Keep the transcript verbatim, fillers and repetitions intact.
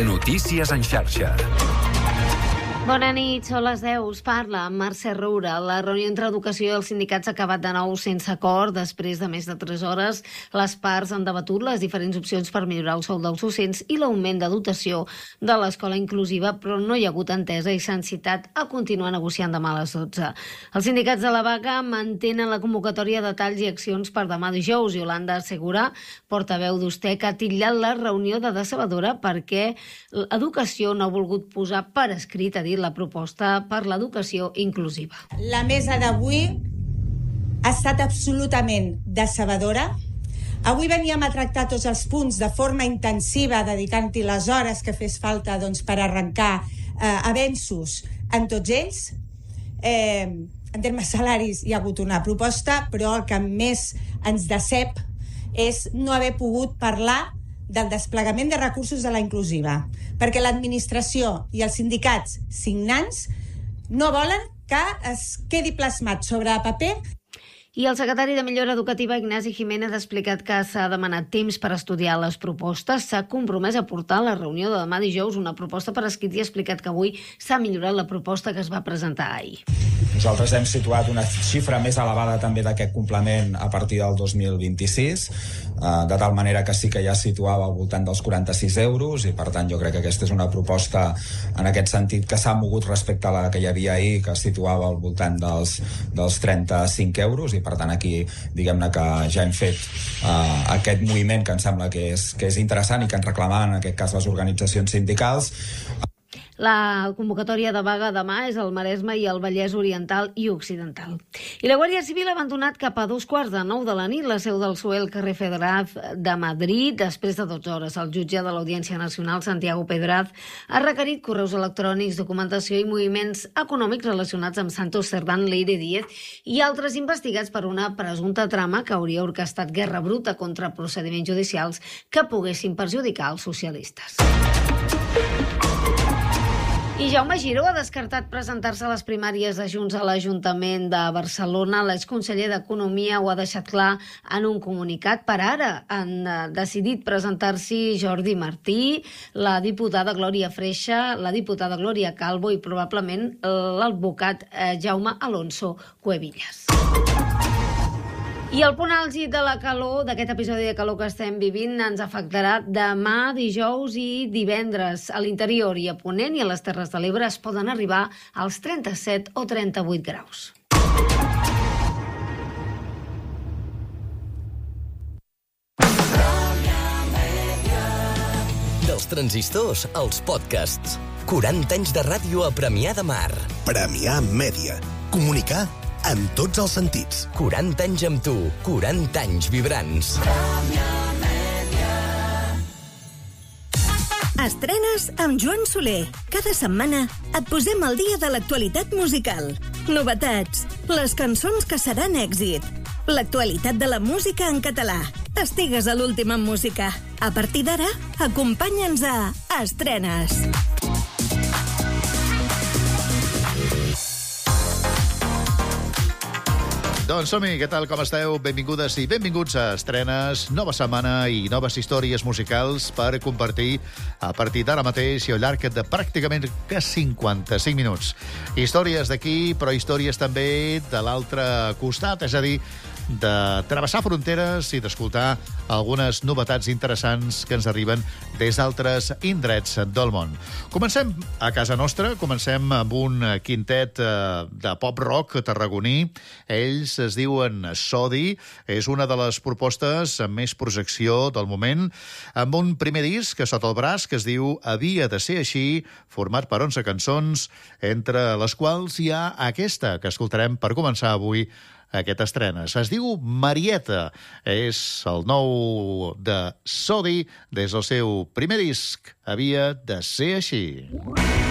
Notícies en xarxa. Bona nit, són les deu. Us parla Mercè Roura. La reunió entre Educació i els sindicats ha acabat de nou sense acord. Després de més de tres hores, les parts han debatut les diferents opcions per millorar el sou dels docents i l'augment de dotació de l'escola inclusiva, però no hi ha hagut entesa i s'han citat a continuar negociant demà a les dotze. Els sindicats de la vaga mantenen la convocatòria de talls i accions per demà dijous. Yolanda Segura, portaveu d'Ustec, ha titllat la reunió de decebedora perquè Educació no ha volgut posar per escrit, a dir, la proposta per l'educació inclusiva. La mesa d'avui ha estat absolutament decebedora. Avui veníem a tractar tots els punts de forma intensiva, dedicant-hi les hores que fes falta doncs, per arrencar eh, avenços en tots ells. Eh, en termes salaris hi ha hagut una proposta, però el que més ens decep és no haver pogut parlar del desplegament de recursos de la inclusiva, perquè l'administració i els sindicats signants no volen que es quedi plasmat sobre paper. I el secretari de Millora Educativa, Ignasi Jiménez, ha explicat que s'ha demanat temps per estudiar les propostes. S'ha compromès a portar a la reunió de demà dijous una proposta per escrit i ha explicat que avui s'ha millorat la proposta que es va presentar ahir. Nosaltres hem situat una xifra més elevada també d'aquest complement a partir del dos mil vint-i-sis, de tal manera que sí que ja situava al voltant dels quaranta-sis euros i per tant jo crec que aquesta és una proposta en aquest sentit que s'ha mogut respecte a la que hi havia ahir, que es situava al voltant dels, dels trenta-cinc euros, i per tant aquí diguem-ne que ja hem fet uh, aquest moviment que em sembla que és, que és interessant i que ens reclamaven en aquest cas les organitzacions sindicals. La convocatòria de vaga demà és al Maresme i al Vallès Oriental i Occidental. I la Guàrdia Civil ha abandonat cap a dos quarts de nou de la nit la seu del S U E al carrer Federaz de Madrid. Després de dotze hores, el jutge de l'Audiència Nacional, Santiago Pedraz, ha requerit correus electrònics, documentació i moviments econòmics relacionats amb Santos Cerdán, Leire Díez i altres investigats per una presumpta trama que hauria orquestat guerra bruta contra procediments judicials que poguessin perjudicar els socialistes. I Jaume Giró ha descartat presentar-se a les primàries de Junts a l'Ajuntament de Barcelona. L'exconseller d'Economia ho ha deixat clar en un comunicat. Per ara han decidit presentar-s'hi Jordi Martí, la diputada Glòria Freixa, la diputada Glòria Calvo i probablement l'advocat Jaume Alonso Cuevillas. I el punt àlgid de la calor, d'aquest episodi de calor que estem vivint, ens afectarà demà, dijous i divendres. A l'interior i a Ponent i a les Terres de l'Ebre es poden arribar als trenta-set o trenta-vuit graus. Dels transistors als podcasts. quaranta anys de ràdio a Premià de Mar. Premià Mèdia. Comunicar amb tots els sentits. quaranta anys amb tu, quaranta anys vibrants. Estrenes amb Joan Soler. Cada setmana et posem al dia de l'actualitat musical. Novetats, les cançons que seran èxit, l'actualitat de la música en català. Estigues a l'última en música. A partir d'ara, acompanya'ns a Estrenes. Doncs som-hi, què tal, com esteu? Benvingudes i benvinguts a Estrenes, nova setmana i noves històries musicals per compartir a partir d'ara mateix i al llarg de pràcticament que cinquanta-cinc minuts. Històries d'aquí, però històries també de l'altre costat, és a dir, de travessar fronteres i d'escoltar algunes novetats interessants que ens arriben des d'altres indrets del món. Comencem a casa nostra, comencem amb un quintet de pop-rock tarragoní. Ells es diuen Sodi, és una de les propostes amb més projecció del moment, amb un primer disc sota el braç que es diu Havia de ser així, format per onze cançons, entre les quals hi ha aquesta que escoltarem per començar avui aquest estrenes. Es diu Marieta. És el nou de Sodi des del seu primer disc. Havia de ser així.